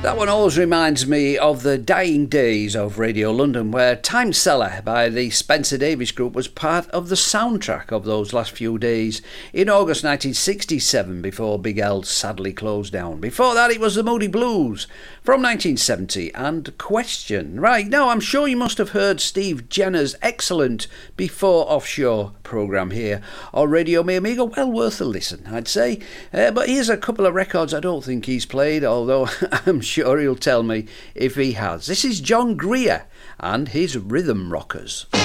That one always reminds me of the dying days of Radio London, where Time Seller by the Spencer Davis Group was part of the soundtrack of those last few days in August 1967, before Big L sadly closed down. Before that, it was the Moody Blues from 1970 and Question. Right, now I'm sure you must have heard Steve Jenner's excellent Before Offshore programme here on Radio Mi Amigo. Well worth a listen, I'd say. But here's a couple of records I don't think he's played, although I'm sure he'll tell me if he has. This is John Greer and his Rhythm Rockers.